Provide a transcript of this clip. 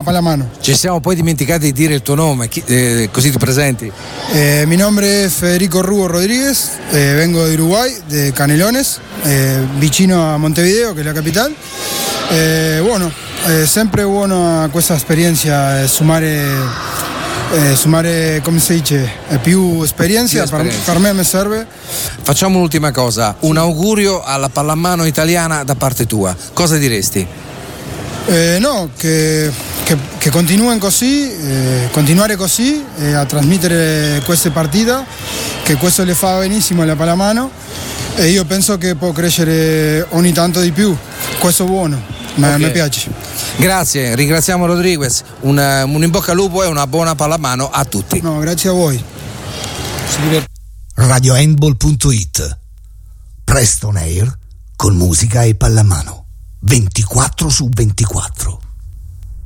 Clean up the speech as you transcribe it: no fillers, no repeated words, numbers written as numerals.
pallamano. Ci siamo poi dimenticati di dire il tuo nome, così ti presenti. Mi nombre es Federico Rubo Rodríguez, vengo de Uruguay, de Canelones, vicino a Montevideo, che è la capitale. Sempre buono questa esperienza, sumare, come si dice, più esperienza, per me serve. Facciamo l'ultima cosa, un augurio alla pallamano italiana da parte tua, cosa diresti? Che continuino così, continuare così a trasmettere queste partite, che questo le fa benissimo alla pallamano e io penso che può crescere ogni tanto di più, questo è buono, mi piace. Grazie, ringraziamo Rodriguez, un in bocca al lupo e una buona pallamano a tutti. No, grazie a voi. RadioHandball.it Preston Air con musica e pallamano 24/24.